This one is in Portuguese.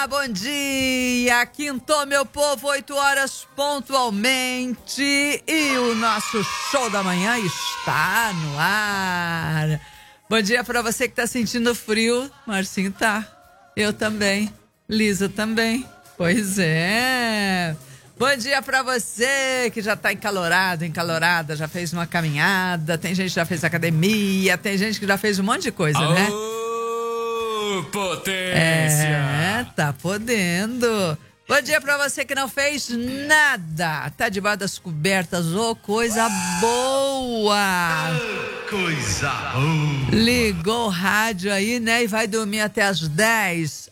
bom dia! Quintou, meu povo, 8 horas pontualmente. E o nosso show da manhã está no ar. Bom dia pra você que tá sentindo frio. Marcinho tá. Eu também. Lisa também. Pois é. Bom dia pra você que já tá encalorado, encalorada, já fez uma caminhada, tem gente que já fez academia, tem gente que já fez um monte de coisa, né? Potência! Tá podendo. Bom dia pra você que não fez nada, tá debaixo das cobertas, coisa boa. Coisa boa! Ligou o rádio aí, né, e vai dormir até as 10.